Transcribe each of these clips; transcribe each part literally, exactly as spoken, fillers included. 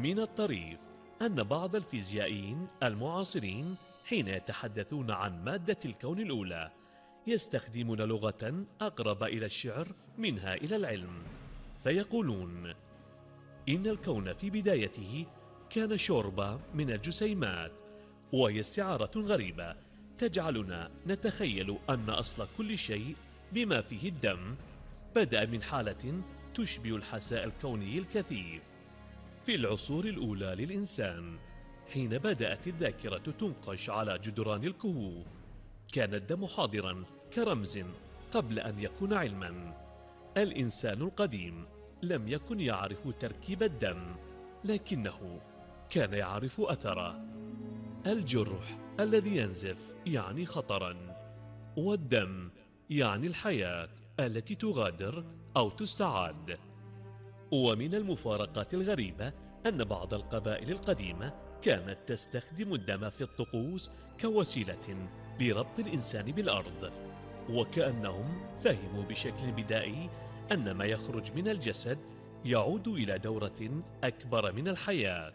من الطريف أن بعض الفيزيائيين المعاصرين حين يتحدثون عن مادة الكون الأولى يستخدمون لغة أقرب إلى الشعر منها إلى العلم، فيقولون إن الكون في بدايته كان شوربة من الجسيمات، وهي استعارة غريبة تجعلنا نتخيل أن أصل كل شيء بما فيه الدم بدأ من حالة تشبه الحساء الكوني الكثيف. في العصور الأولى للإنسان حين بدأت الذاكرة تنقش على جدران الكهوف كان الدم حاضرا كرمز قبل أن يكون علما. الإنسان القديم لم يكن يعرف تركيب الدم، لكنه كان يعرف أثره. الجرح الذي ينزف يعني خطرا، والدم يعني الحياة التي تغادر أو تستعاد. ومن المفارقات الغريبة أن بعض القبائل القديمة كانت تستخدم الدم في الطقوس كوسيلة لربط الإنسان بالأرض، وكأنهم فهموا بشكل بدائي أن ما يخرج من الجسد يعود إلى دورة أكبر من الحياة.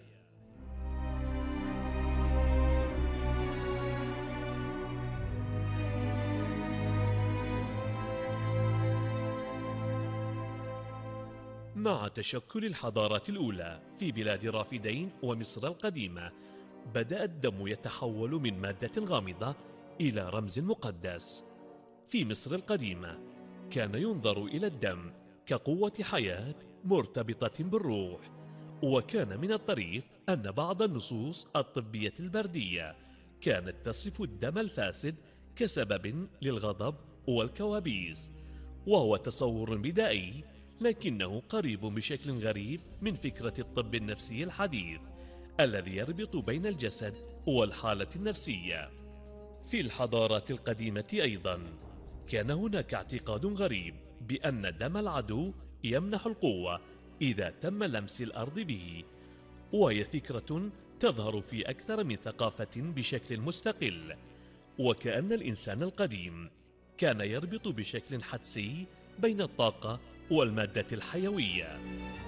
مع تشكل الحضارات الأولى في بلاد الرافدين ومصر القديمة بدأ الدم يتحول من مادة غامضة إلى رمز مقدس. في مصر القديمة كان ينظر إلى الدم كقوة حياة مرتبطة بالروح، وكان من الطريف أن بعض النصوص الطبية البردية كانت تصف الدم الفاسد كسبب للغضب والكوابيس، وهو تصور بدائي لكنه قريب بشكل غريب من فكرة الطب النفسي الحديث الذي يربط بين الجسد والحالة النفسية. في الحضارات القديمة أيضا كان هناك اعتقاد غريب بأن دم العدو يمنح القوة إذا تم لمس الأرض به، وهي فكرة تظهر في أكثر من ثقافة بشكل مستقل، وكأن الإنسان القديم كان يربط بشكل حدسي بين الطاقة والمادة الحيوية.